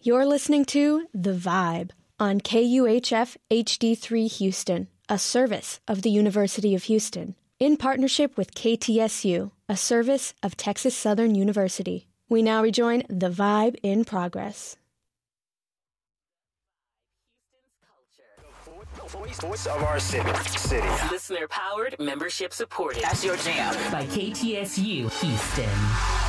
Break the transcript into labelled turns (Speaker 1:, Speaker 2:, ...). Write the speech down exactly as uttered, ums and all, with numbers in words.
Speaker 1: You're listening to The Vibe on K U H F H D three Houston, a service of the University of Houston, in partnership with K T S U, a service of Texas Southern University. We now rejoin The Vibe in progress.
Speaker 2: Voice, voice of our city. City.
Speaker 3: Listener powered, membership supported. That's your jam.
Speaker 4: By K T S U Houston.